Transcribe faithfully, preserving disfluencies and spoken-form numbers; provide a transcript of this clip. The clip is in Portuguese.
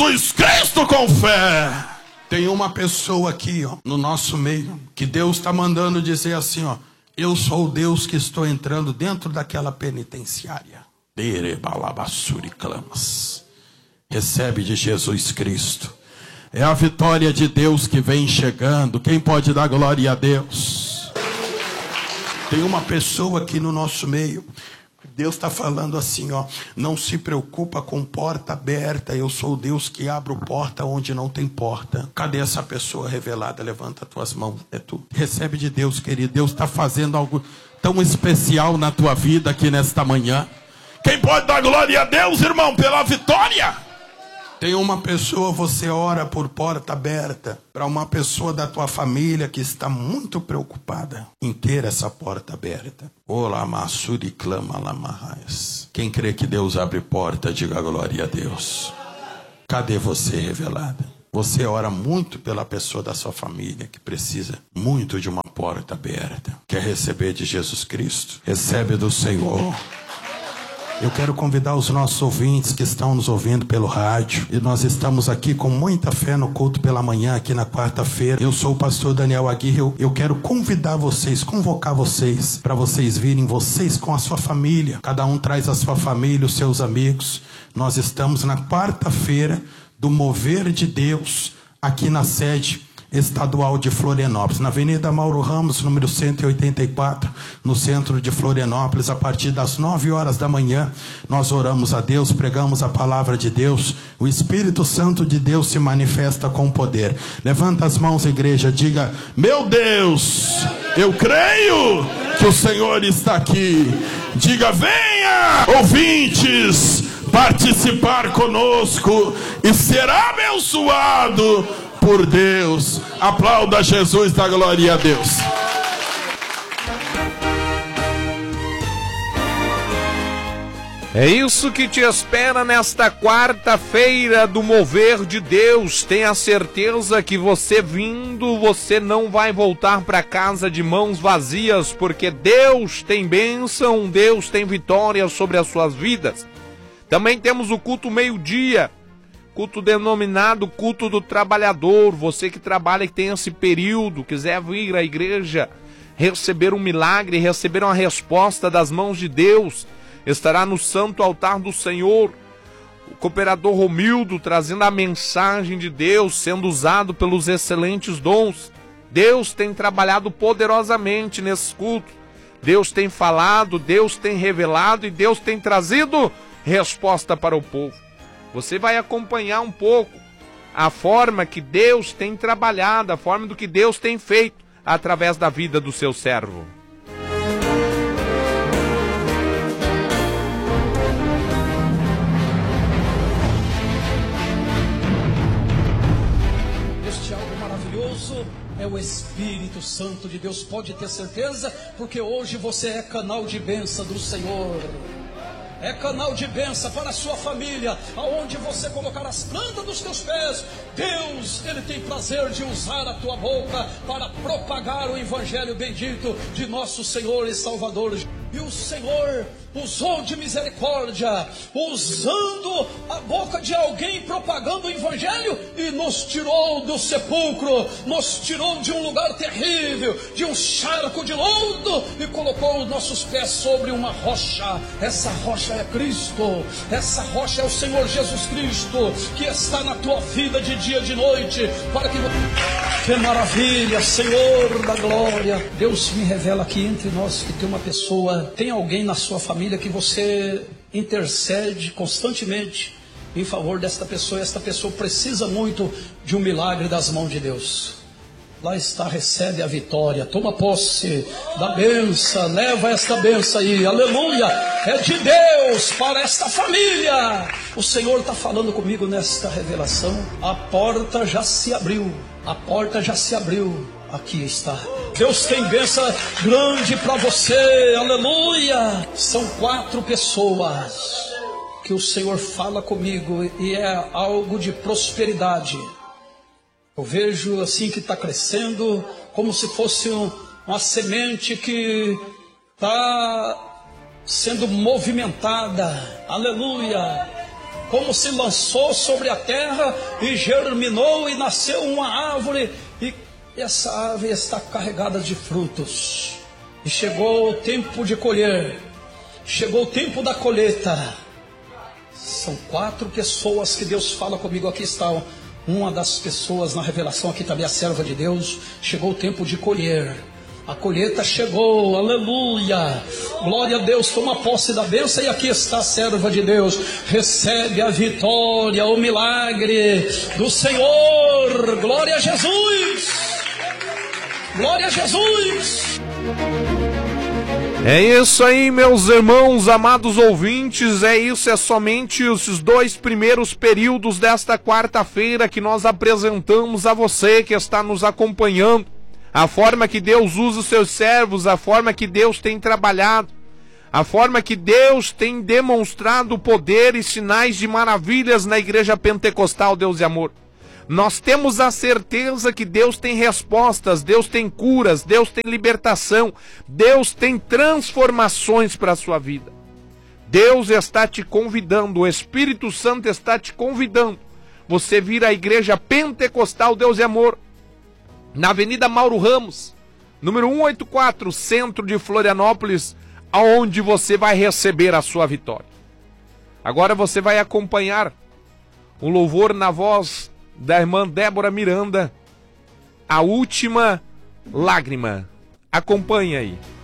Jesus Cristo com fé. Tem uma pessoa aqui, ó, no nosso meio, que Deus está mandando dizer assim, ó: eu sou o Deus que estou entrando dentro daquela penitenciária. Recebe de Jesus Cristo. É a vitória de Deus que vem chegando. Quem pode dar glória a Deus? Tem uma pessoa aqui no nosso meio. Deus está falando assim, ó: não se preocupa com porta aberta. Eu sou o Deus que abro porta onde não tem porta. Cadê essa pessoa revelada? Levanta as tuas mãos. É tu. Recebe de Deus, querido. Deus está fazendo algo tão especial na tua vida aqui nesta manhã. Quem pode dar glória a Deus, irmão, pela vitória? Tem uma pessoa, você ora por porta aberta para uma pessoa da tua família que está muito preocupada em ter essa porta aberta. Olá, Massuri clama lamarrais. Quem crê que Deus abre porta, diga glória a Deus. Cadê você, revelada? Você ora muito pela pessoa da sua família que precisa muito de uma porta aberta. Quer receber de Jesus Cristo? Recebe do Senhor. Eu quero convidar os nossos ouvintes que estão nos ouvindo pelo rádio. E nós estamos aqui com muita fé no culto pela manhã, aqui na quarta-feira. Eu sou o pastor Daniel Aguirre. Eu, eu quero convidar vocês, convocar vocês, para vocês virem, vocês com a sua família. Cada um traz a sua família, os seus amigos. Nós estamos na quarta-feira do Mover de Deus, aqui na sede estadual de Florianópolis, na Avenida Mauro Ramos, número cento e oitenta e quatro, no centro de Florianópolis. A partir das nove horas da manhã, nós oramos a Deus, pregamos a palavra de Deus. O Espírito Santo de Deus se manifesta com poder. Levanta as mãos, igreja, diga: meu Deus, eu creio que o Senhor está aqui. Diga: venha, ouvintes, participar conosco e será abençoado por Deus. Aplauda Jesus, da glória a Deus. É isso que te espera nesta quarta-feira do Mover de Deus. Tenha certeza que você vindo, você não vai voltar para casa de mãos vazias, porque Deus tem bênção, Deus tem vitória sobre as suas vidas. Também temos o culto meio-dia, culto denominado culto do trabalhador. Você que trabalha, que tem esse período, quiser vir à igreja, receber um milagre, receber uma resposta das mãos de Deus, estará no santo altar do Senhor. O cooperador Romildo trazendo a mensagem de Deus, sendo usado pelos excelentes dons. Deus tem trabalhado poderosamente nesse culto. Deus tem falado, Deus tem revelado e Deus tem trazido resposta para o povo. Você vai acompanhar um pouco a forma que Deus tem trabalhado, a forma do que Deus tem feito através da vida do seu servo. Este algo maravilhoso é o Espírito Santo de Deus, pode ter certeza, porque hoje você é canal de bênção do Senhor. É canal de bênção para a sua família, aonde você colocar as plantas dos teus pés. Deus, Ele tem prazer de usar a tua boca para propagar o Evangelho bendito de nosso Senhor e Salvador. E o Senhor usou de misericórdia, usando a boca de alguém propagando o Evangelho, e nos tirou do sepulcro, nos tirou de um lugar terrível, de um charco de lodo, e colocou os nossos pés sobre uma rocha. Essa rocha é Cristo, essa rocha é o Senhor Jesus Cristo, que está na tua vida de dia e de noite, para que... Que maravilha, Senhor da glória. Deus me revela aqui entre nós que tem uma pessoa, tem alguém na sua família que você intercede constantemente em favor desta pessoa, e esta pessoa precisa muito de um milagre das mãos de Deus. Lá está, recebe a vitória, toma posse da bênção, leva esta bênção aí, aleluia, é de Deus para esta família. O Senhor está falando comigo nesta revelação. A porta já se abriu, a porta já se abriu, aqui está. Deus tem bênção grande para você, aleluia. São quatro pessoas que o Senhor fala comigo, e é algo de prosperidade. Eu vejo assim que está crescendo, como se fosse um, uma semente que está sendo movimentada, aleluia. como se lançou sobre a terra e germinou e nasceu uma árvore, e essa árvore está carregada de frutos. E chegou o tempo de colher, chegou o tempo da colheita. São quatro pessoas que Deus fala comigo. Aqui está uma das pessoas na revelação, aqui também a serva de Deus. Chegou o tempo de colher. A colheita chegou, aleluia, glória a Deus, toma posse da bênção. E aqui está a serva de Deus, recebe a vitória, o milagre do Senhor. Glória a Jesus, glória a Jesus. É isso aí, meus irmãos, amados ouvintes, é isso, é somente os dois primeiros períodos desta quarta-feira que nós apresentamos a você que está nos acompanhando. A forma que Deus usa os seus servos, a forma que Deus tem trabalhado, a forma que Deus tem demonstrado poder e sinais de maravilhas na Igreja Pentecostal Deus e Amor. Nós temos a certeza que Deus tem respostas, Deus tem curas, Deus tem libertação, Deus tem transformações para a sua vida. Deus está te convidando, o Espírito Santo está te convidando. Você vir à Igreja Pentecostal Deus e Amor, na Avenida Mauro Ramos, número cento e oitenta e quatro, centro de Florianópolis, aonde você vai receber a sua vitória. Agora você vai acompanhar um louvor na voz da irmã Débora Miranda, A Última Lágrima. Acompanhe aí.